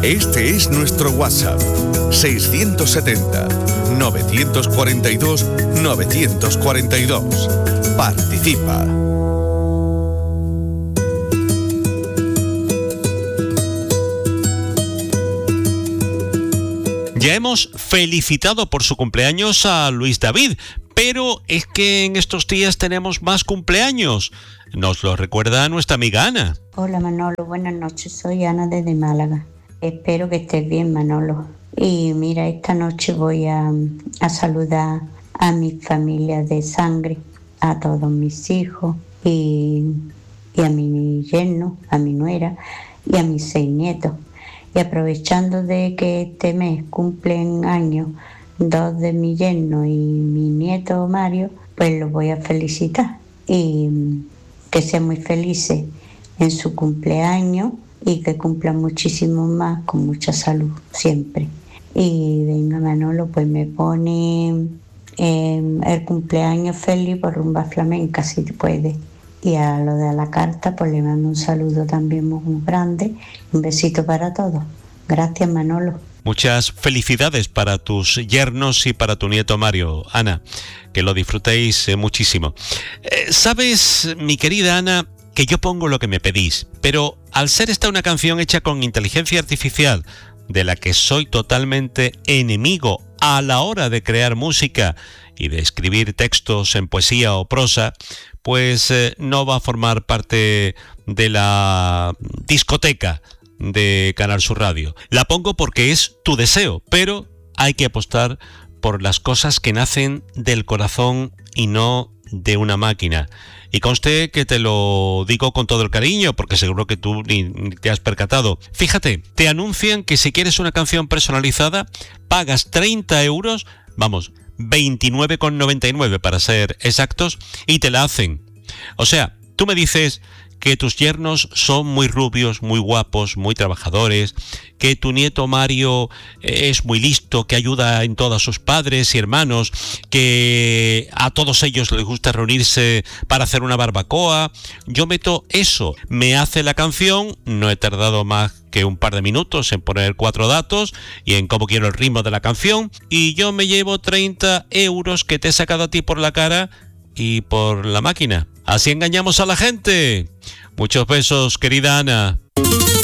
Este es nuestro WhatsApp, 670-942-942. Participa. Ya hemos felicitado por su cumpleaños a Luis David, pero es que en estos días tenemos más cumpleaños. Nos lo recuerda nuestra amiga Ana. Hola Manolo, buenas noches, soy Ana desde Málaga. Espero que estés bien, Manolo. Y mira, esta noche voy a saludar a mi familia de sangre, a todos mis hijos y a mi yerno, a mi nuera y a mis 6 nietos. Y aprovechando de que este mes cumplen años 2 de mi yerno y mi nieto Mario, pues los voy a felicitar y que sean muy felices en su cumpleaños y que cumplan muchísimo más con mucha salud siempre. Y venga Manolo, pues me pone el cumpleaños feliz por Rumba Flamenca si puede. Y a lo de la carta, pues le mando un saludo también muy grande. Un besito para todos. Gracias, Manolo. Muchas felicidades para tus yernos y para tu nieto Mario, Ana. Que lo disfrutéis muchísimo. Sabes, mi querida Ana, que yo pongo lo que me pedís, pero al ser esta una canción hecha con inteligencia artificial, de la que soy totalmente enemigo a la hora de crear música y de escribir textos en poesía o prosa, pues no va a formar parte de la discoteca de Canal Sur Radio. La pongo porque es tu deseo, pero hay que apostar por las cosas que nacen del corazón y no de una máquina. Y conste que te lo digo con todo el cariño, porque seguro que tú ni te has percatado. Fíjate, te anuncian que si quieres una canción personalizada, pagas 30 euros, vamos, 29,99 para ser exactos, y te la hacen. O sea, tú me dices que tus yernos son muy rubios, muy guapos, muy trabajadores, que tu nieto Mario es muy listo, que ayuda en todo a sus padres y hermanos, que a todos ellos les gusta reunirse para hacer una barbacoa. Yo meto eso, me hace la canción, no he tardado más que un par de minutos en poner 4 datos y en cómo quiero el ritmo de la canción, y yo me llevo 30 euros que te he sacado a ti por la cara y por la máquina. Así engañamos a la gente. Muchos besos, querida Ana.